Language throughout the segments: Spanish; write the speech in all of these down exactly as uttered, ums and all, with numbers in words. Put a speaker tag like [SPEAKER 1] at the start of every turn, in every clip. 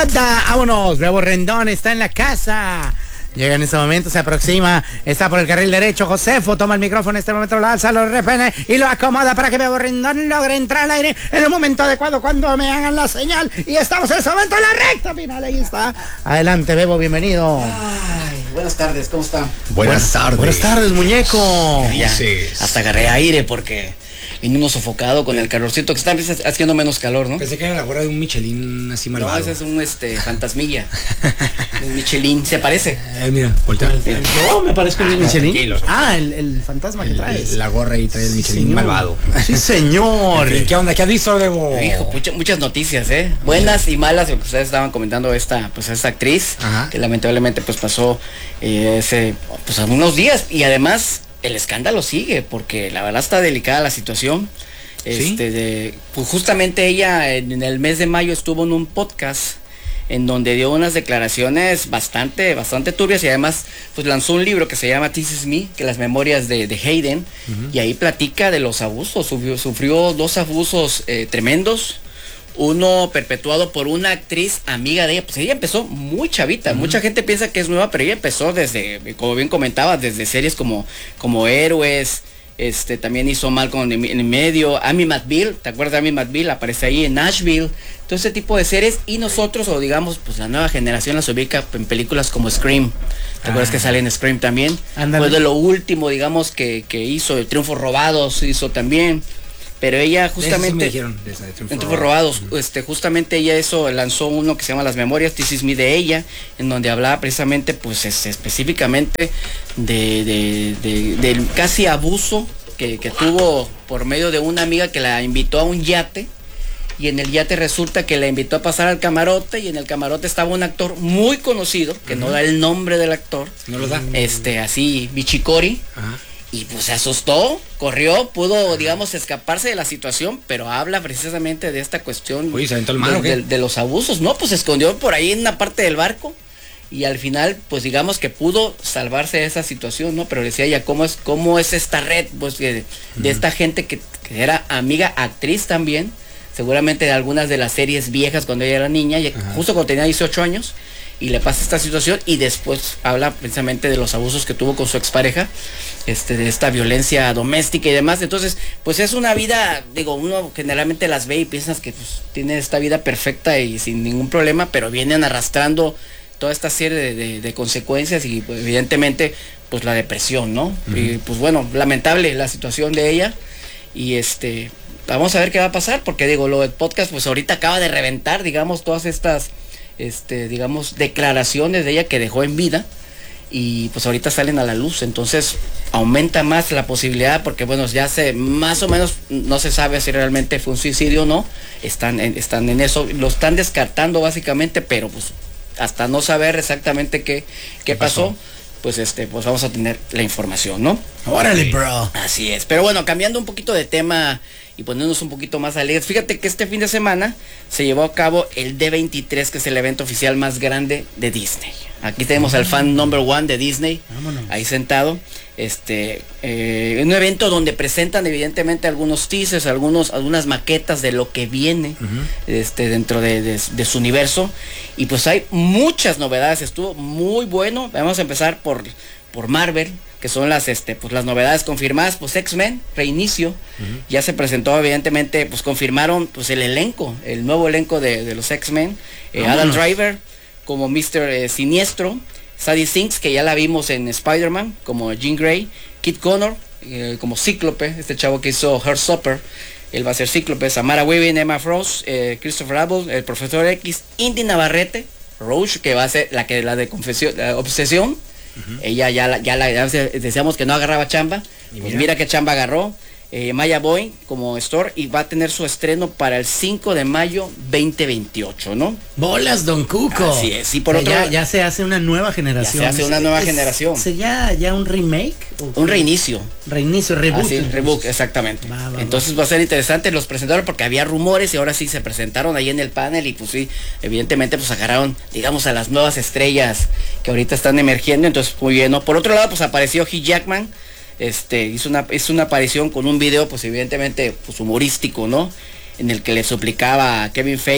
[SPEAKER 1] toda. Vámonos, Bebo Rendón está en la casa. Llega en este momento, se aproxima, está por el carril derecho. Josefo toma el micrófono en este momento, lo alza, lo repene y lo acomoda para que Bebo Rendón logre entrar al aire en el momento adecuado cuando me hagan la señal. Y estamos en este momento en la recta final. Ahí está. Adelante, Bebo, bienvenido.
[SPEAKER 2] Ay, buenas tardes, ¿cómo están?
[SPEAKER 1] Buenas, buenas tardes. Buenas tardes, muñeco.
[SPEAKER 2] Ya, hasta agarré aire porque vinimos sofocado con el calorcito que está haciendo menos calor, ¿no?
[SPEAKER 3] Pensé que era la gorra de un Michelin así malvado.
[SPEAKER 2] No, ese es un este fantasmilla. Un Michelin, ¿se parece?
[SPEAKER 3] Eh, mira, voltea.
[SPEAKER 1] Yo me parezco el Michelin.
[SPEAKER 3] Tranquilos.
[SPEAKER 1] Ah, el, el fantasma que traes.
[SPEAKER 3] La gorra y trae el Michelin
[SPEAKER 1] sí,
[SPEAKER 3] malvado.
[SPEAKER 1] Sí, señor.
[SPEAKER 3] ¿Qué onda? ¿Qué has visto, Bebo?
[SPEAKER 2] Hijo, mucha, muchas noticias, ¿eh? Buenas y malas, lo que ustedes estaban comentando esta, pues esta actriz, Ajá. que lamentablemente pues pasó eh, ese, pues unos días y además el escándalo sigue porque la verdad está delicada la situación.
[SPEAKER 3] ¿Sí?
[SPEAKER 2] Este, de, pues justamente ella en el mes de mayo estuvo en un podcast en donde dio unas declaraciones bastante, bastante turbias y además pues lanzó un libro que se llama This Is Me, que las memorias de, de Hayden, uh-huh. y ahí platica de los abusos, sufrió, sufrió dos abusos eh, tremendos, uno perpetuado por una actriz amiga de ella, pues ella empezó muy chavita, uh-huh. mucha gente piensa que es nueva, pero ella empezó desde, como bien comentaba, desde series como, como Héroes. Este, también hizo Malcolm en el medio, Amy McBeal, ¿te acuerdas de Amy McBeal? Aparece ahí en Nashville, todo ese tipo de series, y nosotros, o digamos, pues la nueva generación las ubica en películas como Scream, ¿te ah. acuerdas que sale en Scream también? Andale. Pues de lo último, digamos, que, que hizo, Triunfos Robados hizo también, pero ella justamente,
[SPEAKER 3] sí me dijeron, de esa, de Triunfos
[SPEAKER 2] Triunfos Robados, uh-huh. este, justamente ella eso, lanzó uno que se llama Las Memorias, This Is Me de ella, en donde hablaba precisamente, pues es, específicamente de, de, de, del casi abuso que, que tuvo por medio de una amiga que la invitó a un yate, y en el yate resulta que la invitó a pasar al camarote, y en el camarote estaba un actor muy conocido, que uh-huh. no da el nombre del actor,
[SPEAKER 3] no lo da,
[SPEAKER 2] este, así, Bichicori, uh-huh. y pues se asustó, corrió, pudo, digamos, escaparse de la situación, pero habla precisamente de esta cuestión.
[SPEAKER 3] Uy, ¿se aventó el malo,
[SPEAKER 2] de, de, de los abusos, ¿no? Pues se escondió por ahí en una parte del barco y al final, pues digamos que pudo salvarse de esa situación, ¿no? Pero decía ella, ¿cómo es, cómo es esta red, pues, de, uh-huh. de esta gente que, que era amiga, actriz también, seguramente de algunas de las series viejas cuando ella era niña, y uh-huh. justo cuando tenía dieciocho años, y le pasa esta situación y después habla precisamente de los abusos que tuvo con su expareja, este, de esta violencia doméstica y demás. Entonces, pues es una vida, digo, uno generalmente las ve y piensas que pues, tiene esta vida perfecta y sin ningún problema, pero vienen arrastrando toda esta serie de, de, de consecuencias y pues, evidentemente pues la depresión, ¿no? Uh-huh. Y pues bueno, lamentable la situación de ella y este, vamos a ver qué va a pasar, porque digo, lo del podcast pues ahorita acaba de reventar, digamos, todas estas este, digamos, declaraciones de ella que dejó en vida y pues ahorita salen a la luz, entonces aumenta más la posibilidad, porque bueno, ya se, más o menos no se sabe si realmente fue un suicidio o no, están en, están en eso, lo están descartando básicamente, pero pues hasta no saber exactamente qué, qué, ¿Qué pasó? pasó, pues este, pues vamos a tener la información, ¿no?
[SPEAKER 1] Órale, bro.
[SPEAKER 2] Así es, pero bueno, cambiando un poquito de tema y poniéndonos un poquito más alegres, fíjate que este fin de semana se llevó a cabo el D veintitrés, que es el evento oficial más grande de Disney. Aquí tenemos al fan number one de Disney, Vámonos. ahí sentado. Este, eh, un evento donde presentan evidentemente algunos teasers, algunos, algunas maquetas de lo que viene uh-huh. este, dentro de, de, de su universo. Y pues hay muchas novedades, estuvo muy bueno. Vamos a empezar por, por Marvel, que son las este pues las novedades confirmadas. Pues X-Men, reinicio, uh-huh. ya se presentó, evidentemente, pues confirmaron pues el elenco, el nuevo elenco de, de los X-Men, eh, ah, Adam Driver como mister Eh, Siniestro, Sadie Sinks, que ya la vimos en Spider-Man como Jean Grey, Kit Connor eh, como Cíclope, este chavo que hizo Heartstopper, él va a ser Cíclope, Samara Weaving, Emma Frost, eh, Christopher Abbott, el Profesor X, Indy Navarrete, Roche, que va a ser la que la de confesión, la Obsesión. Uh-huh. Ella ya la, ya la ya decíamos que no agarraba chamba, y pues mira. mira qué chamba agarró. eh, Maya Boy como Store, y va a tener su estreno para el cinco de mayo veinte veintiocho, ¿no?
[SPEAKER 1] Bolas, Don Cuco.
[SPEAKER 2] Así es, y por
[SPEAKER 1] o sea,
[SPEAKER 2] otro
[SPEAKER 1] ya, ya se hace una nueva generación.
[SPEAKER 2] Ya se hace una nueva
[SPEAKER 1] es,
[SPEAKER 2] generación.
[SPEAKER 1] ¿Sería ya un remake?
[SPEAKER 2] Un reinicio.
[SPEAKER 1] Reinicio, reboot.
[SPEAKER 2] Así, reboot, exactamente. Va, va, entonces va. va a ser interesante, los presentaron porque había rumores y ahora sí se presentaron ahí en el panel y pues sí, evidentemente pues agarraron, digamos, a las nuevas estrellas que ahorita están emergiendo, entonces muy bien, ¿no? Por otro lado, pues apareció Hugh Jackman, este, hizo una, hizo una aparición con un video, pues evidentemente, pues humorístico, ¿no? En el que le suplicaba a Kevin Feige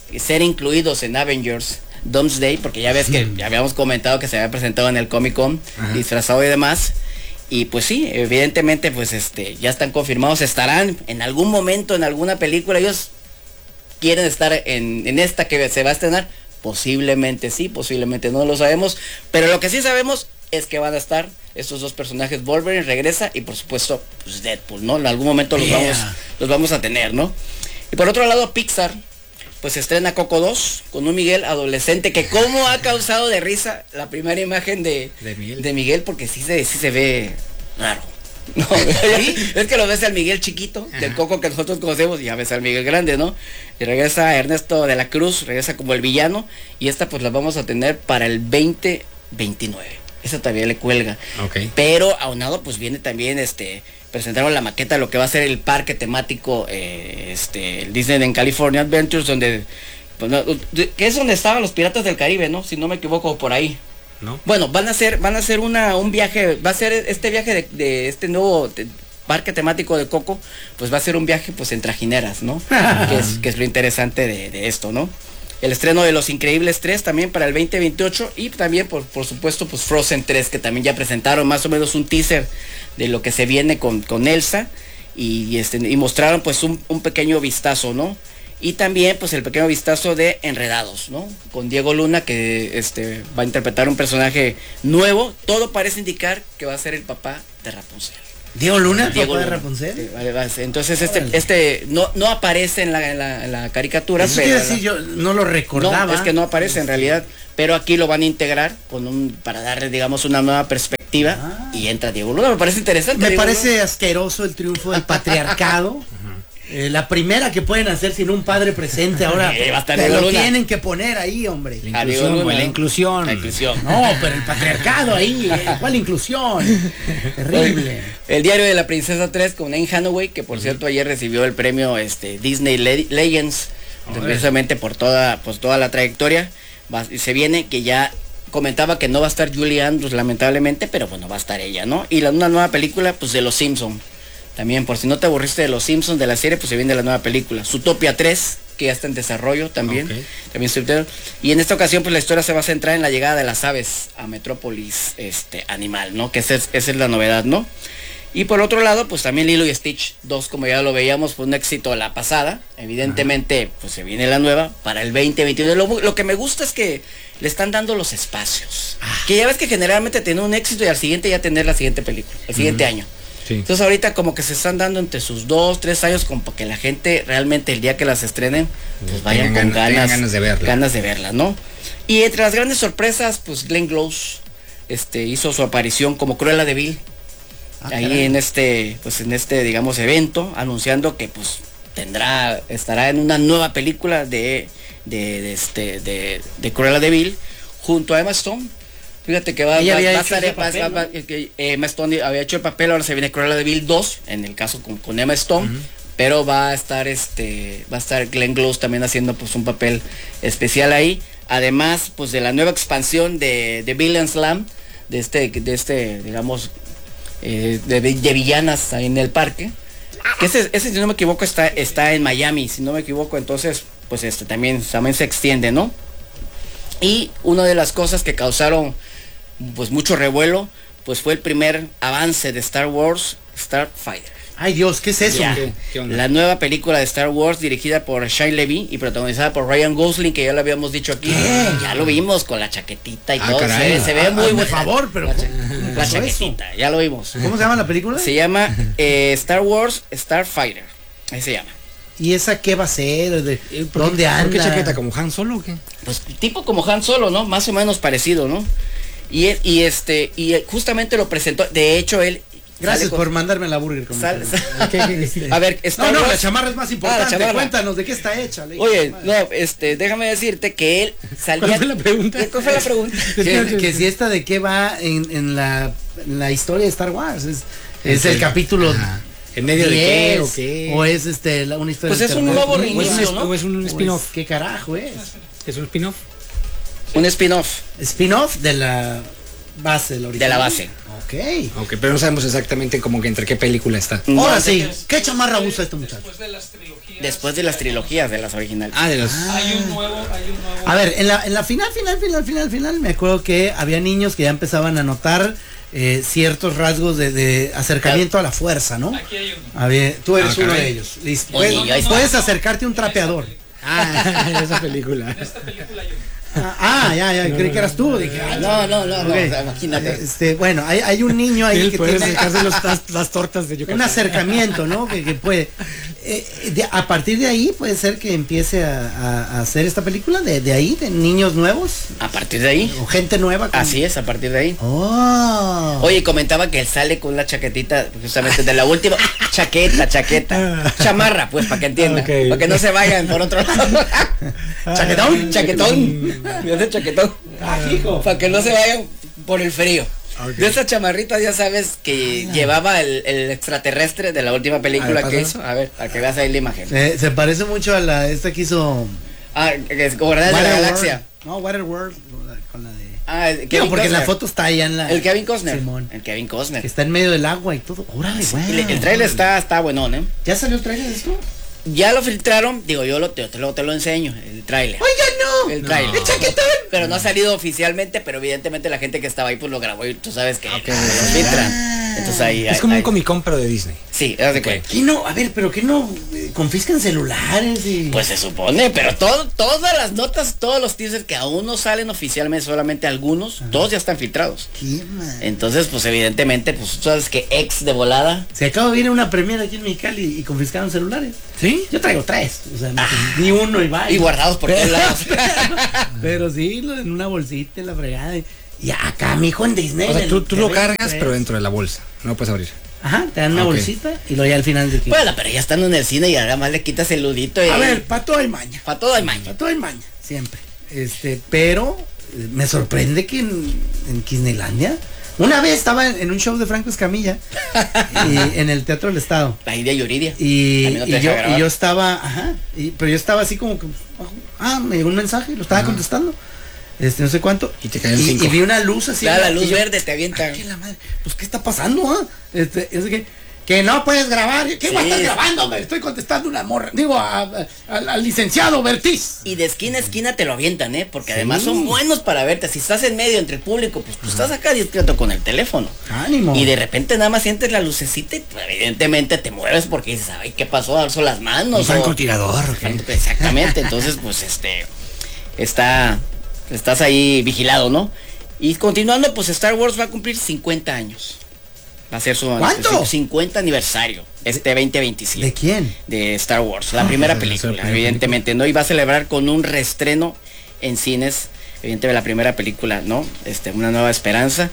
[SPEAKER 2] ser incluidos en Avengers Doomsday, porque ya ves que ya habíamos comentado que se había presentado en el Comic Con, ajá, disfrazado y demás. Y pues sí, evidentemente pues este ya están confirmados, estarán en algún momento en alguna película. Ellos quieren estar en, en esta que se va a estrenar. Posiblemente sí, posiblemente no lo sabemos, pero lo que sí sabemos es que van a estar estos dos personajes. Wolverine regresa y por supuesto pues Deadpool, ¿no? En algún momento los, yeah. vamos, los vamos a tener, ¿no? Y por otro lado Pixar pues estrena Coco dos con un Miguel adolescente que como ha causado de risa la primera imagen de, de, Miguel. de Miguel, porque sí se, sí se ve raro. No, ¿sí? Es que lo ves al Miguel chiquito, ajá, del Coco que nosotros conocemos, y ya ves al Miguel grande, ¿no? Y regresa Ernesto de la Cruz, regresa como el villano, y esta pues la vamos a tener para el veinte veintinueve. Esa todavía le cuelga. Okay. Pero aunado pues viene también este presentaron la maqueta de lo que va a ser el parque temático eh, este el Disney en California Adventures, donde pues, no, que es donde estaban los Piratas del Caribe, ¿no? Si no me equivoco, por ahí. ¿No? Bueno, van a hacer van a hacer una un viaje, va a ser este viaje de, de este nuevo de, parque temático de Coco, pues va a ser un viaje pues en trajineras, ¿no? que, es, que es lo interesante de, de esto, ¿no? El estreno de Los Increíbles tres también para el veinte veintiocho, y también por, por supuesto pues Frozen tres, que también ya presentaron más o menos un teaser de lo que se viene con, con Elsa, y, y, este, y mostraron pues un, un pequeño vistazo, ¿no? Y también pues el pequeño vistazo de Enredados, ¿no? Con Diego Luna, que este va a interpretar un personaje nuevo. Todo parece indicar que va a ser el papá de Rapunzel.
[SPEAKER 1] ¿Diego Luna?
[SPEAKER 2] Diego
[SPEAKER 1] ¿Papá
[SPEAKER 2] Luna.
[SPEAKER 1] de Rapunzel?
[SPEAKER 2] Vale, vale. Entonces este, este no, no aparece en la, en la, en la caricatura.
[SPEAKER 1] Eso
[SPEAKER 2] pero,
[SPEAKER 1] quiere decir, yo no lo recordaba.
[SPEAKER 2] No, es que no aparece en realidad, pero aquí lo van a integrar con un para darle, digamos, una nueva perspectiva, ah, y entra Diego Luna. Me parece interesante.
[SPEAKER 1] Me
[SPEAKER 2] Diego
[SPEAKER 1] parece
[SPEAKER 2] Luna.
[SPEAKER 1] asqueroso el triunfo del patriarcado. Eh, la primera que pueden hacer sin un padre presente ahora,
[SPEAKER 2] sí, va a estar
[SPEAKER 1] lo
[SPEAKER 2] Diego Luna.
[SPEAKER 1] tienen que poner ahí, hombre.
[SPEAKER 3] La inclusión, güey, la inclusión.
[SPEAKER 2] La inclusión.
[SPEAKER 1] No, pero el patriarcado ahí, ¿cuál inclusión? Terrible.
[SPEAKER 2] El diario de la princesa tres con Anne Hathaway, que por uh-huh. cierto ayer recibió el premio este Disney Le- Legends, oh, precisamente por toda pues toda la trayectoria. Va, se viene que ya comentaba que no va a estar Julie Andrews lamentablemente, pero bueno, va a estar ella, ¿no? Y la, una nueva película pues de Los Simpson. También, por si no te aburriste de Los Simpsons, de la serie, pues se viene la nueva película. Zootopia tres, que ya está en desarrollo también. Okay. También se, y en esta ocasión, pues la historia se va a centrar en la llegada de las aves a Metrópolis este, Animal, ¿no? Que esa es, esa es la novedad, ¿no? Y por otro lado, pues también Lilo y Stitch dos, como ya lo veíamos, fue un éxito la pasada. Evidentemente, ajá, pues se viene la nueva para el veinte veintiuno. Lo, lo que me gusta es que le están dando los espacios. Ah. Que ya ves que generalmente tiene un éxito y al siguiente ya tener la siguiente película, el siguiente uh-huh. año. Sí. Entonces ahorita como que se están dando entre sus dos, tres años, como para que la gente realmente el día que las estrenen, pues vayan con ganas,
[SPEAKER 3] ganas de verla.
[SPEAKER 2] ganas de verla, ¿no? Y entre las grandes sorpresas, pues Glenn Close este, hizo su aparición como Cruella de Vil. Ah, ahí caray. en este, pues en este, digamos, evento, anunciando que pues tendrá, estará en una nueva película de, de, de este, de, de Cruella de Vil, junto a Emma Stone. Fíjate que va, va, va a estar papel, va, va, ¿no? que Emma Stone había hecho el papel, ahora se viene Cruella de Vil dos, en el caso con, con Emma Stone, uh-huh. pero va a estar este, va a estar Glenn Close también haciendo pues un papel especial ahí, además pues de la nueva expansión de, de Villain Slam, de este, de este, digamos, eh, de, de villanas ahí en el parque, que ese, ese si no me equivoco está, está en Miami, si no me equivoco, entonces pues este también, también se extiende, ¿no? Y una de las cosas que causaron pues mucho revuelo, pues fue el primer avance de Star Wars, Starfighter.
[SPEAKER 1] Ay Dios, ¿qué es eso?
[SPEAKER 2] Ya,
[SPEAKER 1] ¿Qué?
[SPEAKER 2] ¿Qué onda? La nueva película de Star Wars dirigida por Shia LaBeouf y protagonizada por Ryan Gosling, que ya lo habíamos dicho aquí. ¿Qué? Ya lo vimos con la chaquetita y ah, todo. Se, se ve ah, muy buen
[SPEAKER 1] favor, pero
[SPEAKER 2] la, cha la chaquetita, ya lo vimos.
[SPEAKER 1] ¿Cómo se llama la película?
[SPEAKER 2] Se llama eh, Star Wars Starfighter. Ahí se llama.
[SPEAKER 1] ¿Y esa qué va a ser? ¿De dónde anda?
[SPEAKER 3] ¿Qué chaqueta? ¿Como Han Solo o qué?
[SPEAKER 2] Pues tipo como Han Solo, ¿no? Más o menos parecido, ¿no? Y, y este, y justamente lo presentó, de hecho él...
[SPEAKER 1] Gracias con, por mandarme la burger. Con
[SPEAKER 2] sal, sal, ¿Qué, qué, a ver,
[SPEAKER 1] Star no, no, Wars, la chamarra es más importante. Ah, cuéntanos, ¿de qué está hecha?
[SPEAKER 2] Oye, no, este, déjame decirte que él salía...
[SPEAKER 3] ¿Cuál fue la pregunta?
[SPEAKER 2] ¿Cuál fue la pregunta?
[SPEAKER 1] que, que si esta de qué va en, en, la, en la historia de Star Wars. Es, es el, el capítulo... Ajá.
[SPEAKER 3] ¿En medio de qué o qué?
[SPEAKER 1] O es este, la, una historia...
[SPEAKER 2] Pues es un nuevo reinicio, ¿no?
[SPEAKER 3] O es un spin-off.
[SPEAKER 1] ¿Qué carajo es?
[SPEAKER 3] ¿Es un spin-off?
[SPEAKER 2] Un spin-off.
[SPEAKER 1] ¿Spin-off de la... base, el original.
[SPEAKER 2] De la base.
[SPEAKER 1] Ok.
[SPEAKER 3] Ok, pero no sabemos exactamente como que entre qué película está.
[SPEAKER 1] Ahora sí, ¿qué chamarra usa este muchacho?
[SPEAKER 4] Después de las trilogías.
[SPEAKER 2] Después de las trilogías, de las originales.
[SPEAKER 3] Ah, de los...
[SPEAKER 4] Hay un nuevo, hay un nuevo.
[SPEAKER 1] A ver, en la, en la final, final, final, final, final, me acuerdo que había niños que ya empezaban a notar eh, ciertos rasgos de, de acercamiento a la fuerza, ¿no?
[SPEAKER 4] Aquí hay uno.
[SPEAKER 1] A ver, tú eres
[SPEAKER 3] Ah,
[SPEAKER 1] uno
[SPEAKER 3] caray.
[SPEAKER 1] de ellos. Listo.
[SPEAKER 2] Oye,
[SPEAKER 1] Puedes,
[SPEAKER 2] ahí está.
[SPEAKER 1] puedes acercarte a un trapeador.
[SPEAKER 3] Ah, esa película.
[SPEAKER 4] En esta película hay uno.
[SPEAKER 1] Ah, ya, ya, creí que eras tú. Dije, ah,
[SPEAKER 2] No, no, no, no,
[SPEAKER 1] ok.
[SPEAKER 2] o sea, imagínate.
[SPEAKER 1] Este, bueno, hay, hay un niño ahí
[SPEAKER 3] Él
[SPEAKER 1] que
[SPEAKER 3] puede
[SPEAKER 1] tiene
[SPEAKER 3] acercarse los- las, las tortas de Yucatán.
[SPEAKER 1] un acercamiento, ¿no? Que, que puede. Eh, de- a partir de ahí puede ser que empiece a, a- a hacer esta película, de, de ahí, de niños nuevos
[SPEAKER 2] A partir de ahí.
[SPEAKER 1] o gente nueva. con-
[SPEAKER 2] Así es, a partir de ahí.
[SPEAKER 1] Oh.
[SPEAKER 2] Oye, comentaba que él sale con la chaquetita, justamente de la última. Chaqueta, chaqueta. Chamarra, pues, para que entiendan.
[SPEAKER 3] Ok.
[SPEAKER 2] Para que no se vayan por otro lado.
[SPEAKER 1] Chaquetón.
[SPEAKER 2] Chaquetón. Me hace chaquetón.
[SPEAKER 1] Ah, hijo.
[SPEAKER 2] Para que no se vayan por el frío.
[SPEAKER 3] Ok.
[SPEAKER 2] De esas chamarritas, ya sabes, que llevaba el, el extraterrestre de la última película
[SPEAKER 3] A ver,
[SPEAKER 2] que
[SPEAKER 3] pásalo.
[SPEAKER 2] hizo. A ver, para que veas ahí la imagen.
[SPEAKER 1] Eh, se parece mucho a la esta que hizo
[SPEAKER 2] Ah, que es Guardianes de la
[SPEAKER 1] Waterworld.
[SPEAKER 2] Galaxia.
[SPEAKER 1] No, Waterworld con la de.
[SPEAKER 2] Ah, el
[SPEAKER 1] Digo,
[SPEAKER 2] Kevin
[SPEAKER 1] porque en la
[SPEAKER 2] Costner.
[SPEAKER 1] foto está allá en la.
[SPEAKER 2] El Kevin Costner.
[SPEAKER 1] Simón.
[SPEAKER 2] El Kevin Costner.
[SPEAKER 1] Que está en medio del agua y todo. Órale, güey.
[SPEAKER 2] El, el trailer está, está buenón, ¿eh?
[SPEAKER 1] ¿Ya salió el trailer de esto?
[SPEAKER 2] Ya lo filtraron, digo, yo lo, te, te lo, te lo enseño, el tráiler.
[SPEAKER 1] Oiga, no.
[SPEAKER 2] El tráiler.
[SPEAKER 1] ¡El chaquetón!
[SPEAKER 2] Pero no ha salido oficialmente, pero evidentemente la gente que estaba ahí pues lo grabó y tú sabes que lo filtran. Entonces ahí...
[SPEAKER 3] Es
[SPEAKER 2] ahí-
[SPEAKER 3] como un
[SPEAKER 2] ahí-
[SPEAKER 3] Comic Con, pero de Disney.
[SPEAKER 2] Sí, haz de cuenta.
[SPEAKER 1] ¿Qué no? A ver, pero ¿qué no? Eh, confiscan celulares y.
[SPEAKER 2] Pues se supone, pero todo, todas las notas, todos los teasers que aún no salen oficialmente, solamente algunos, todos ya están filtrados.
[SPEAKER 1] ¿Qué, man?
[SPEAKER 2] Entonces, pues evidentemente, pues tú sabes que ex de volada.
[SPEAKER 1] Se acaba de venir una premiera aquí en Mexicali y confiscaron celulares.
[SPEAKER 3] ¿Sí?
[SPEAKER 1] Yo traigo tres. O sea, ni uno y va.
[SPEAKER 2] Y guardados por todos lados.
[SPEAKER 1] Pero sí, lo- en una bolsita, en la fregada. Y acá, mijo, en Disney.
[SPEAKER 3] O sea,
[SPEAKER 1] en
[SPEAKER 3] tú,
[SPEAKER 1] el
[SPEAKER 3] tú lo
[SPEAKER 1] T V
[SPEAKER 3] cargas,
[SPEAKER 1] tres.
[SPEAKER 3] pero dentro de la bolsa. No lo puedes abrir.
[SPEAKER 1] Ajá, te dan una
[SPEAKER 3] Ok.
[SPEAKER 1] bolsita y lo ya al final de ti.
[SPEAKER 2] Bueno, pero ya estando en el cine y además le quitas el ludito y...
[SPEAKER 1] A ver, para todo hay maña.
[SPEAKER 2] para todo hay maña.
[SPEAKER 1] Para todo hay maña, siempre. Este, pero eh, me sorprende que en, en Disneylandia. Una vez estaba en, en un show de Franco Escamilla y, en el Teatro del Estado.
[SPEAKER 2] La India Yuridia.
[SPEAKER 1] Y,
[SPEAKER 2] También no te
[SPEAKER 1] y
[SPEAKER 2] deja
[SPEAKER 1] yo,
[SPEAKER 2] grabar.
[SPEAKER 1] y yo estaba, ajá, y- pero yo estaba así como que, ah, me llegó un mensaje, lo estaba
[SPEAKER 3] Ajá.
[SPEAKER 1] contestando, este, no sé cuánto,
[SPEAKER 3] Y te cayó el
[SPEAKER 1] y,
[SPEAKER 3] cinco.
[SPEAKER 1] y vi una luz así.
[SPEAKER 2] Da la
[SPEAKER 1] y
[SPEAKER 2] luz
[SPEAKER 1] yo,
[SPEAKER 2] verde, te avientan.
[SPEAKER 1] "Ay, qué la madre, pues, ¿qué está pasando, ah? Este, es que, que no puedes grabar, ¿qué
[SPEAKER 2] Sí.
[SPEAKER 1] voy a estar grabando, hombre? Estoy contestando una morra, digo, a- a- al, al licenciado Bertiz.
[SPEAKER 2] Y de esquina a esquina te lo avientan, ¿eh? Porque además son buenos para verte. Si estás en medio entre el público, pues tú estás acá discreto con el teléfono.
[SPEAKER 1] Ánimo.
[SPEAKER 2] Y de repente nada más sientes la lucecita y pues, evidentemente te mueves porque dices, ay, ¿qué pasó? Alzo las manos.
[SPEAKER 3] Un
[SPEAKER 2] o-
[SPEAKER 3] francotirador.
[SPEAKER 2] Exactamente, entonces pues este está estás ahí vigilado, ¿no? Y continuando, pues Star Wars va a cumplir cincuenta años. Va a ser su
[SPEAKER 1] ¿Cuánto?
[SPEAKER 2] cincuenta aniversario este veinte
[SPEAKER 1] ¿De
[SPEAKER 2] veintisiete
[SPEAKER 1] quién?
[SPEAKER 2] de Star Wars, la primera
[SPEAKER 3] pues,
[SPEAKER 2] película,
[SPEAKER 3] la primera
[SPEAKER 2] evidentemente, ¿no? Y va a celebrar con un reestreno en cines, evidentemente la primera película, ¿no? Este, Una Nueva Esperanza.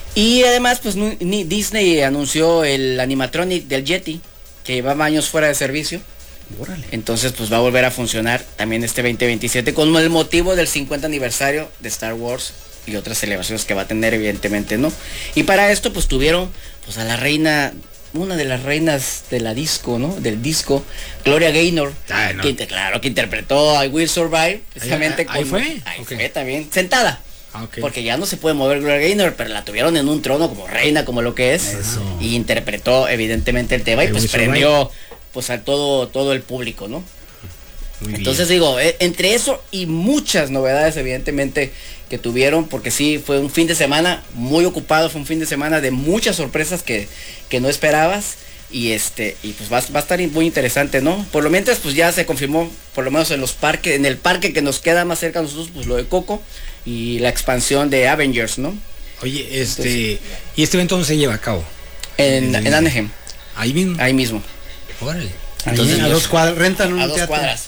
[SPEAKER 2] Y además, pues nu- ni- Disney anunció el animatronic del Yeti, que llevaba años fuera de servicio.
[SPEAKER 1] Órale.
[SPEAKER 2] Entonces, pues va a volver a funcionar también este veinte veintisiete con el motivo del cincuenta aniversario de Star Wars y otras celebraciones que va a tener, evidentemente, ¿no? Y para esto, pues tuvieron pues a la reina, una de las reinas de la disco, ¿no? Del disco, Gloria Gaynor,
[SPEAKER 3] Ay, no.
[SPEAKER 2] que, inter- claro, que interpretó I Will Survive, precisamente
[SPEAKER 3] ahí- ahí
[SPEAKER 2] con-
[SPEAKER 3] fue?
[SPEAKER 2] Ahí
[SPEAKER 3] Ok.
[SPEAKER 2] fue también, sentada.
[SPEAKER 3] Ah, ok.
[SPEAKER 2] Porque ya no se puede mover Gloria Gaynor, pero la tuvieron en un trono como reina, como lo que es.
[SPEAKER 1] Eso.
[SPEAKER 2] Y interpretó evidentemente el tema y
[SPEAKER 3] I
[SPEAKER 2] pues
[SPEAKER 3] Will Survive.
[SPEAKER 2] prendió pues a todo, todo el público, ¿no?
[SPEAKER 3] Muy bien.
[SPEAKER 2] Entonces digo, eh, entre eso y muchas novedades evidentemente que tuvieron, porque sí, fue un fin de semana muy ocupado, fue un fin de semana de muchas sorpresas que, que no esperabas. Y este, y pues va, va a estar muy interesante, ¿no? Por lo mientras, pues ya se confirmó, por lo menos en los parques, en el parque que nos queda más cerca a nosotros, pues lo de Coco y la expansión de Avengers, ¿no?
[SPEAKER 3] Oye, este... ¿Y este evento dónde se lleva a cabo?
[SPEAKER 2] En, en Anaheim,
[SPEAKER 3] Ahí mismo.
[SPEAKER 2] ahí mismo.
[SPEAKER 3] Órale.
[SPEAKER 1] Ahí
[SPEAKER 2] Entonces,
[SPEAKER 1] a
[SPEAKER 2] pues,
[SPEAKER 1] dos cuadras, rentan un
[SPEAKER 2] A dos
[SPEAKER 1] teatro.
[SPEAKER 2] cuadras.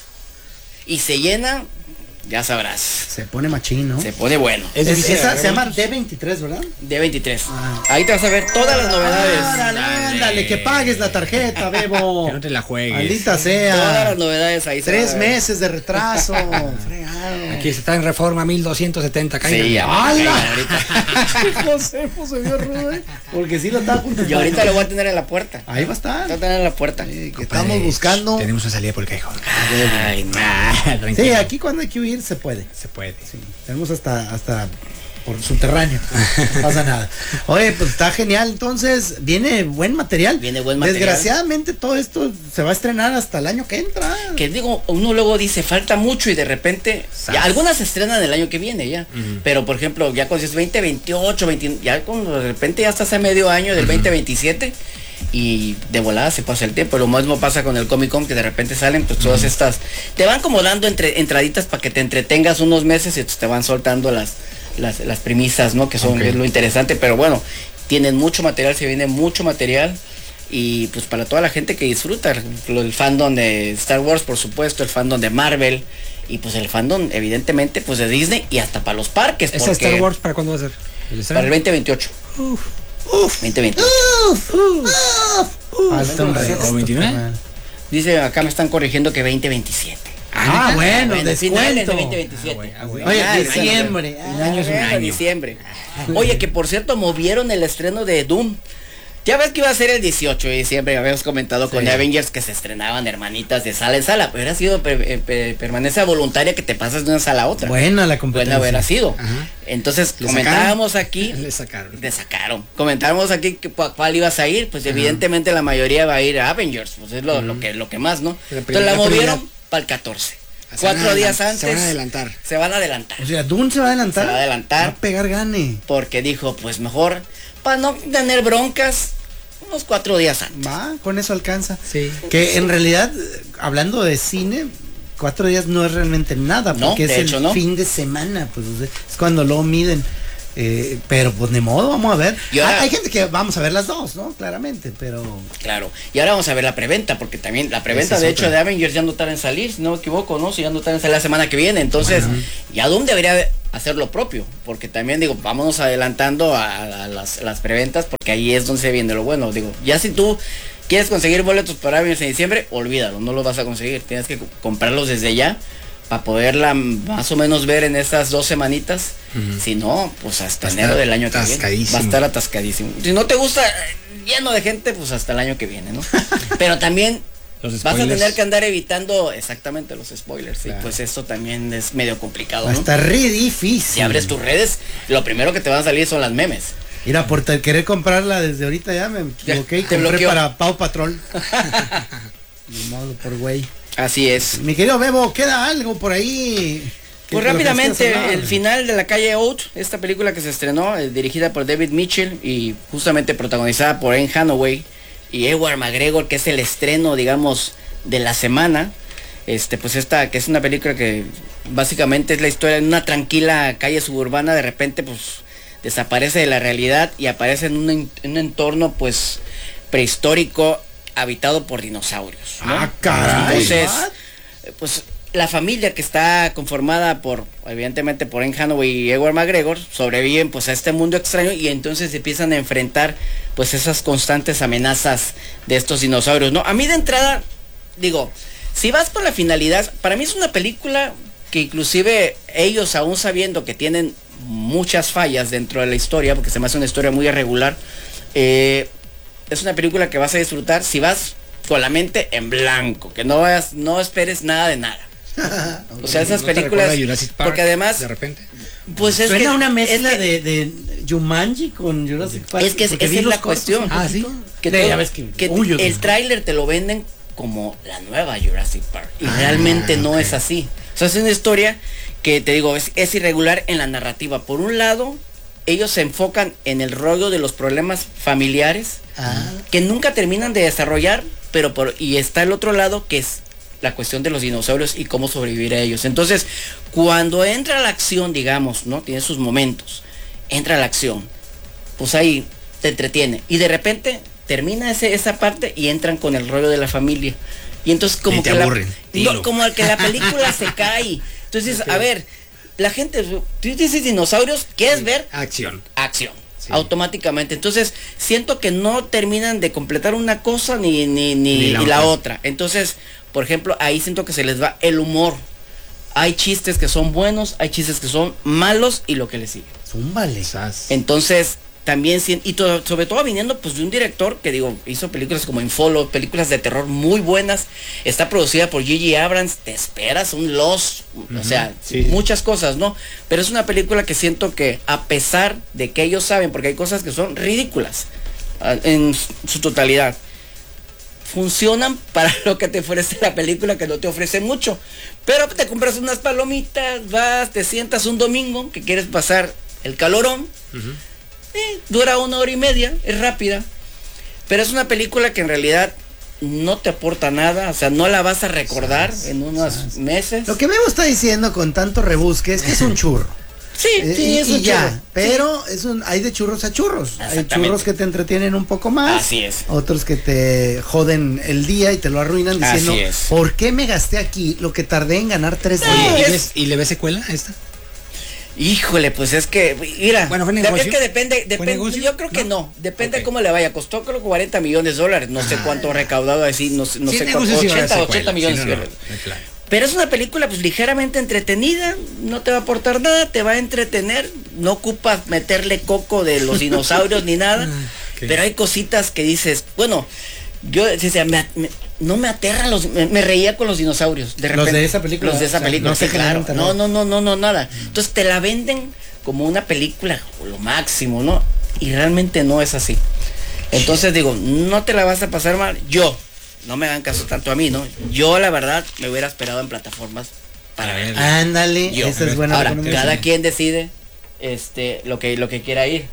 [SPEAKER 2] Y se llena, ya sabrás.
[SPEAKER 1] Se pone machín, ¿no?
[SPEAKER 2] Se pone bueno.
[SPEAKER 3] Es
[SPEAKER 1] Es-
[SPEAKER 3] difícil
[SPEAKER 1] esa
[SPEAKER 3] agarrar
[SPEAKER 1] se llama
[SPEAKER 3] boletos.
[SPEAKER 1] D veintitrés, ¿verdad?
[SPEAKER 2] D veintitrés.
[SPEAKER 1] Ah.
[SPEAKER 2] Ahí te vas a ver todas las novedades.
[SPEAKER 1] Ándale, ándale, que pagues la tarjeta, Bebo.
[SPEAKER 3] Que no te la juegues.
[SPEAKER 1] Maldita
[SPEAKER 2] Todas
[SPEAKER 1] sea.
[SPEAKER 2] las novedades ahí. se
[SPEAKER 1] Tres
[SPEAKER 2] van a ver.
[SPEAKER 1] meses de retraso. Fregado.
[SPEAKER 3] Aquí está en Reforma mil doscientos setenta.
[SPEAKER 2] Sí, ya.
[SPEAKER 1] ¡Hala!
[SPEAKER 2] ahorita.
[SPEAKER 1] Josefo se vio rudo, ¿eh? Porque sí lo estaba apuntando.
[SPEAKER 2] Y ahorita lo voy a tener en la puerta.
[SPEAKER 1] Ahí va a
[SPEAKER 2] Lo
[SPEAKER 1] estar.
[SPEAKER 2] voy a tener en la puerta.
[SPEAKER 1] Sí, que
[SPEAKER 3] Compadre,
[SPEAKER 1] estamos buscando.
[SPEAKER 3] Tenemos una salida por el callejón.
[SPEAKER 2] Ay, no.
[SPEAKER 3] Ah,
[SPEAKER 1] Sí,
[SPEAKER 3] tranquilo.
[SPEAKER 1] aquí cuando hay que huir se puede.
[SPEAKER 3] Se puede.
[SPEAKER 1] Sí, tenemos hasta hasta por subterráneo. No pasa nada. Oye, pues está genial. Entonces, viene buen material.
[SPEAKER 2] Viene buen material.
[SPEAKER 1] Desgraciadamente, todo esto se va a estrenar hasta el año que entra.
[SPEAKER 2] Que digo, uno luego dice, falta mucho y de repente, ya, algunas se estrenan el año que viene ya. Uh-huh. Pero, por ejemplo, ya cuando dices veinte veintiocho, veinte, ya cuando de repente ya estás a medio año del uh-huh. veinte veintisiete. Y de volada se pasa el tiempo. Lo mismo pasa con el Comic Con, que de repente salen pues todas uh-huh. estas, te van como dando entre, entraditas para que te entretengas unos meses y te van soltando las, las, las premisas, ¿no? Que son okay. es lo interesante, pero bueno, tienen mucho material, se viene mucho material. Y pues para toda la gente que disfruta el fandom de Star Wars, por supuesto, el fandom de Marvel y pues el fandom evidentemente pues de Disney y hasta para los parques.
[SPEAKER 3] ¿Ese Star Wars para cuándo va a ser?
[SPEAKER 2] ¿El para el veinte veintiocho. Uf. Uf, veinte veintiocho. Uf, uf, uf, uf. veintinueve. Dice, acá me están corrigiendo que veinte veintisiete.
[SPEAKER 1] Ah, ah bueno, bueno
[SPEAKER 2] finales de veinte veintisiete.
[SPEAKER 1] Ah, bueno, Oye, ah, diciembre.
[SPEAKER 2] El año es un año. Diciembre. Oye, que por cierto movieron el estreno de Doom. Ya ves que iba a ser el dieciocho de diciembre, habíamos comentado sí. con Avengers que se estrenaban hermanitas de sala en sala, pero hubiera sido per, per, permanencia voluntaria que te pasas de una sala a otra.
[SPEAKER 1] Buena la competencia.
[SPEAKER 2] Buena hubiera sido. Ajá. Entonces ¿Le comentábamos
[SPEAKER 3] sacaron?
[SPEAKER 2] aquí.
[SPEAKER 3] Le sacaron.
[SPEAKER 2] Le sacaron. Comentábamos aquí que, cuál ibas a ir, pues Ajá. evidentemente la mayoría va a ir a Avengers, pues es lo, uh-huh. lo que lo que más, ¿no? La Entonces la movieron para el catorce. Cuatro días antes.
[SPEAKER 3] Se van a adelantar.
[SPEAKER 2] Se van a adelantar.
[SPEAKER 1] O sea, Dune se va a adelantar.
[SPEAKER 2] Se va a adelantar.
[SPEAKER 1] Va a pegar gane.
[SPEAKER 2] Porque dijo, pues mejor, para no tener broncas, unos cuatro días antes.
[SPEAKER 1] Va, con eso alcanza.
[SPEAKER 3] Sí.
[SPEAKER 1] Que sí. En realidad, hablando de cine, cuatro días no es realmente nada, porque
[SPEAKER 2] no,
[SPEAKER 1] es
[SPEAKER 2] hecho,
[SPEAKER 1] el
[SPEAKER 2] ¿no?
[SPEAKER 1] fin de semana, pues es cuando lo miden. Eh, pero pues ni modo, vamos a ver. Ahora, hay gente que vamos a ver las dos, ¿no? Claramente, pero...
[SPEAKER 2] Claro, y ahora vamos a ver la preventa, porque también la preventa de hecho de Avengers ya no tarda en salir, si no me equivoco, ¿no? Si ya no tarda en salir la semana que viene, entonces uh-huh. ya Doom debería hacer lo propio, porque también digo, vámonos adelantando a, a las, las preventas, porque ahí es donde se viene lo bueno, digo, ya si tú quieres conseguir boletos para Avengers en diciembre, olvídalo, no los vas a conseguir, tienes que comprarlos desde ya, para poderla más o menos ver en estas dos semanitas. Uh-huh. Si no, pues hasta enero del año que viene. Va a estar atascadísimo. Si no te gusta lleno de gente, pues hasta el año que viene, ¿no? Pero también vas a tener que andar evitando exactamente los spoilers. Claro. Y pues esto también es medio complicado,
[SPEAKER 1] va
[SPEAKER 2] ¿no?
[SPEAKER 1] Está re difícil.
[SPEAKER 2] Si abres tus redes, lo primero que te van a salir son las memes.
[SPEAKER 1] Mira, por querer comprarla desde ahorita ya me equivoqué y
[SPEAKER 2] te
[SPEAKER 1] compré
[SPEAKER 2] bloqueó.
[SPEAKER 1] Para Pau Patrol. Ni modo, por güey.
[SPEAKER 2] Así es.
[SPEAKER 1] Mi querido Bebo, ¿queda algo por ahí?
[SPEAKER 2] Pues rápidamente, el final de La Calle Out, esta película que se estrenó, eh, dirigida por David Mitchell y justamente protagonizada por Anne Hathaway y Ewan McGregor, que es el estreno, digamos, de la semana. Este, pues esta, que es una película que básicamente es la historia de una tranquila calle suburbana, de repente pues desaparece de la realidad y aparece en un, en un entorno pues prehistórico habitado por dinosaurios, ¿no?
[SPEAKER 1] Ah, caray.
[SPEAKER 2] Entonces, pues la familia que está conformada por, evidentemente por Anne Hathaway y Ewan McGregor, sobreviven pues a este mundo extraño y entonces empiezan a enfrentar pues esas constantes amenazas de estos dinosaurios, ¿no? A mí de entrada, digo, si vas por la finalidad, para mí es una película que inclusive ellos, aún sabiendo que tienen muchas fallas dentro de la historia, porque se me hace una historia muy irregular, eh, es una película que vas a disfrutar si vas con la mente en blanco, que no vayas, no esperes nada de nada. O sea, esas
[SPEAKER 3] ¿No
[SPEAKER 2] películas,
[SPEAKER 3] te Jurassic Park,
[SPEAKER 2] porque además,
[SPEAKER 3] de repente,
[SPEAKER 2] pues es
[SPEAKER 1] suena
[SPEAKER 2] que,
[SPEAKER 1] una mezcla
[SPEAKER 2] es que,
[SPEAKER 1] de, de Jumanji con Jurassic Park.
[SPEAKER 2] Es que es, esa es la cuestión.
[SPEAKER 1] Ah, sí.
[SPEAKER 2] Que,
[SPEAKER 1] de,
[SPEAKER 2] todo,
[SPEAKER 1] ya ves que,
[SPEAKER 2] que
[SPEAKER 1] uy,
[SPEAKER 2] el tráiler te lo venden como la nueva Jurassic Park y ah, realmente no okay. es así. O sea, es una historia que te digo es, es irregular en la narrativa. Por un lado, ellos se enfocan en el rollo de los problemas familiares ah. que nunca terminan de desarrollar, pero por y está el otro lado que es la cuestión de los dinosaurios y cómo sobrevivir a ellos. Entonces, cuando entra la acción, digamos, ¿no? Tiene sus momentos, entra la acción, pues ahí te entretiene. Y de repente termina ese, esa parte y entran con el rollo de la familia. Y entonces como
[SPEAKER 3] y te
[SPEAKER 2] que
[SPEAKER 3] aburren,
[SPEAKER 2] la, no, como que la película se cae. Entonces, okay. a ver, la gente, tú dices dinosaurios, ¿quieres ver?
[SPEAKER 3] Acción.
[SPEAKER 2] Acción. Sí. Automáticamente. Entonces, siento que no terminan de completar una cosa ni, ni, ni, ni la, ni la otra. Entonces, por ejemplo, ahí siento que se les va el humor. Hay chistes que son buenos, hay chistes que son malos y lo que les sigue.
[SPEAKER 1] Zúmbale.
[SPEAKER 2] Entonces, también, y todo, sobre todo viniendo pues de un director que digo, hizo películas como Infolo, películas de terror muy buenas, está producida por J J Abrams, te esperas un Lost, uh-huh, o sea, sí, muchas cosas, ¿no? Pero es una película que siento que a pesar de que ellos saben, porque hay cosas que son ridículas en su totalidad, funcionan para lo que te ofrece la película, que no te ofrece mucho, pero te compras unas palomitas, vas, te sientas un domingo que quieres pasar el calorón, uh-huh. Eh, dura una hora y media, es rápida, pero es una película que en realidad no te aporta nada, o sea, no la vas a recordar ¿sabes? En unos ¿sabes? Meses.
[SPEAKER 1] Lo que Memo está diciendo con tanto rebusque es que es un churro.
[SPEAKER 2] Sí,
[SPEAKER 1] eh,
[SPEAKER 2] sí,
[SPEAKER 1] y,
[SPEAKER 2] es un
[SPEAKER 1] y ya,
[SPEAKER 2] churro.
[SPEAKER 1] Pero sí. es un, hay de churros a churros. Hay churros que te entretienen un poco más.
[SPEAKER 2] Así es.
[SPEAKER 1] Otros que te joden el día y te lo arruinan diciendo,
[SPEAKER 2] Así es.
[SPEAKER 1] ¿por qué me gasté aquí lo que tardé en ganar tres
[SPEAKER 2] no,
[SPEAKER 1] días?
[SPEAKER 3] ¿Y, es... ves, ¿Y le ves secuela a esta?
[SPEAKER 2] Híjole, pues es que, mira,
[SPEAKER 3] bueno, ¿fue
[SPEAKER 2] es que depende, depende yo creo que no, no depende okay. cómo le vaya, costó creo cuarenta millones de dólares, no ah, sé cuánto recaudado así, no, no
[SPEAKER 3] sí,
[SPEAKER 2] sé cuánto, ochenta, ochenta millones de dólares.
[SPEAKER 3] Sí, no, no, claro.
[SPEAKER 2] Pero es una película pues ligeramente entretenida, no te va a aportar nada, te va a entretener, no ocupas meterle coco de los dinosaurios ni nada, okay. Pero hay cositas que dices, bueno, yo decía, me, me, no me aterra los, me, me reía con los dinosaurios, de repente.
[SPEAKER 1] Los de esa película.
[SPEAKER 2] Los de esa película,
[SPEAKER 1] o sea,
[SPEAKER 2] no, sí, claro. No, no, no, no, no, nada. Entonces te la venden como una película, lo máximo, ¿no? Y realmente no es así. Entonces digo, no te la vas a pasar mal. Yo, no me hagan caso tanto a mí, ¿no? Yo la verdad me hubiera esperado en plataformas para ver.
[SPEAKER 1] Ándale,
[SPEAKER 2] yo.
[SPEAKER 1] Esa es buena.
[SPEAKER 2] Ahora, cada quien decide este lo que lo que quiera ir.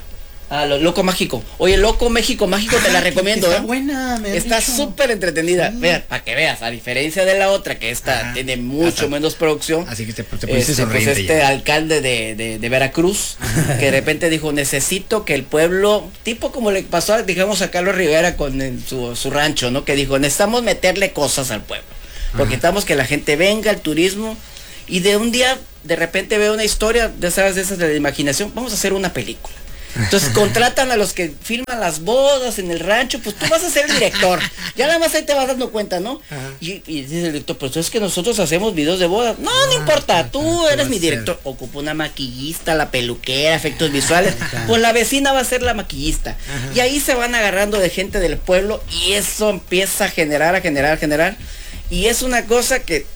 [SPEAKER 2] Ah, lo, Loco Mágico. Oye, Loco México Mágico te la recomiendo,
[SPEAKER 1] está
[SPEAKER 2] ¿eh?
[SPEAKER 1] buena, me
[SPEAKER 2] Está súper entretenida. Sí. Vean, para que veas, a diferencia de la otra, que esta ah, tiene mucho hasta, menos producción.
[SPEAKER 3] Así que te, te pusiste
[SPEAKER 2] este, pues este
[SPEAKER 3] ya.
[SPEAKER 2] alcalde de, de, de Veracruz, que de repente dijo, necesito que el pueblo, tipo como le pasó, digamos, a Carlos Rivera con el, su, su rancho, ¿no? Que dijo, necesitamos meterle cosas al pueblo. Porque necesitamos que la gente venga, el turismo, y de un día, de repente veo una historia, ya sabes, de esas de la imaginación, vamos a hacer una película. Entonces contratan a los que filman las bodas en el rancho, pues tú vas a ser el director. Ya nada más ahí te vas dando cuenta, ¿no? Y, y dice el director, pues es que nosotros hacemos videos de bodas. No, no importa, tú eres mi director. Ocupa una maquillista, la peluquera, efectos visuales. Pues la vecina va a ser la maquillista. Y ahí se van agarrando de gente del pueblo y eso empieza a generar, a generar, a generar. Y es una cosa que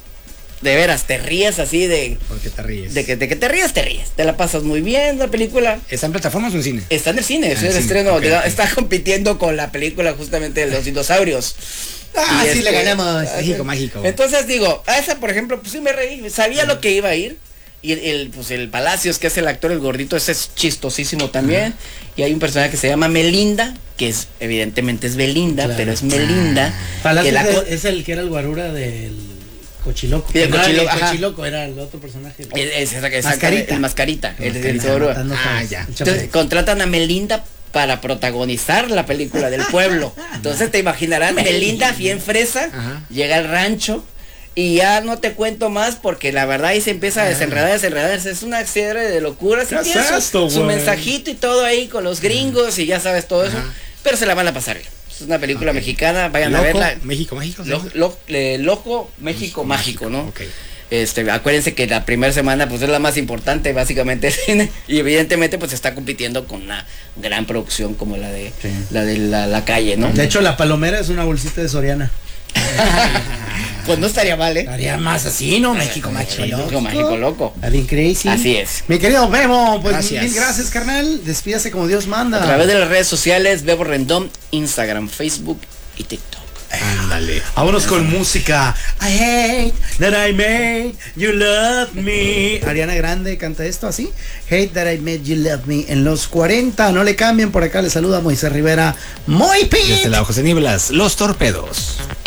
[SPEAKER 2] de veras, te ríes así de...
[SPEAKER 3] ¿Por qué te ríes?
[SPEAKER 2] De que, de que te ríes, te ríes. Te la pasas muy bien la película.
[SPEAKER 3] ¿Está en plataformas o en cine?
[SPEAKER 2] Está en el cine, ah, es el
[SPEAKER 3] cine.
[SPEAKER 2] estreno.
[SPEAKER 3] Okay, okay.
[SPEAKER 2] Está compitiendo con la película justamente de los dinosaurios.
[SPEAKER 1] Ah, sí, este, le ganamos.
[SPEAKER 3] México Mágico.
[SPEAKER 2] Entonces digo, a esa por ejemplo, pues sí me reí. Sabía uh-huh. lo que iba a ir. Y el, el, pues el Palacios, que es el actor, el gordito, ese es chistosísimo también. Uh-huh. Y hay un personaje que se llama Melinda, que es, evidentemente es Belinda, claro. pero es Melinda.
[SPEAKER 1] Palacios
[SPEAKER 2] la,
[SPEAKER 1] es, es el que era el guarura del... Cochiloco.
[SPEAKER 2] Sí, el Cochiloco,
[SPEAKER 1] el Cochiloco era el otro personaje.
[SPEAKER 2] El, es, es, es,
[SPEAKER 1] Mascarita.
[SPEAKER 2] El Mascarita. El, el, el,
[SPEAKER 3] ah, ya.
[SPEAKER 2] Entonces contratan a Melinda para protagonizar la película del pueblo. Entonces te imaginarás, Melinda bien fresa, ajá. llega al rancho y ya no te cuento más porque la verdad ahí se empieza a desenredar, desenredar. Es una serie de locuras. Y tiene su,
[SPEAKER 3] esto,
[SPEAKER 2] su mensajito y todo ahí con los gringos y ya sabes todo eso. Ajá. Pero se la van a pasar bien. Es una película okay. mexicana, vayan
[SPEAKER 3] Loco,
[SPEAKER 2] a verla.
[SPEAKER 3] México Mágico.
[SPEAKER 2] Lo, lo, eh, Loco México Mágico, ¿no?
[SPEAKER 3] Okay.
[SPEAKER 2] Este, acuérdense que la primera semana pues es la más importante básicamente y evidentemente pues está compitiendo con una gran producción como la de sí. la de la, la calle, ¿no?
[SPEAKER 1] De hecho la palomera es una bolsita de Soriana.
[SPEAKER 2] Pues no estaría mal, ¿eh?
[SPEAKER 1] Estaría más así, ¿no? México Mágico
[SPEAKER 2] Loco. Mágico Loco.
[SPEAKER 1] Está bien crazy.
[SPEAKER 2] Así es.
[SPEAKER 1] Mi querido Memo, pues
[SPEAKER 3] gracias.
[SPEAKER 1] mil gracias, carnal. Despídase como Dios manda.
[SPEAKER 2] A través de las redes sociales, Bebo Rendón, Instagram, Facebook y TikTok.
[SPEAKER 3] Ándale.
[SPEAKER 1] Vámonos con música. I hate that I made you love me. Ariana Grande canta esto así. Hate that I made you love me. En los cuarenta, no le cambien. Por acá le saluda Moisés Rivera. Muy pit.
[SPEAKER 3] Desde la José Nieblas, Los Torpedos.